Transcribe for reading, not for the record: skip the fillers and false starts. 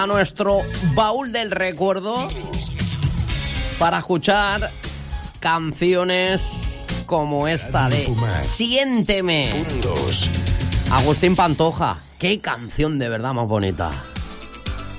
A nuestro baúl del recuerdo para escuchar canciones como esta de Siénteme. Agustín Pantoja. Qué canción de verdad más bonita.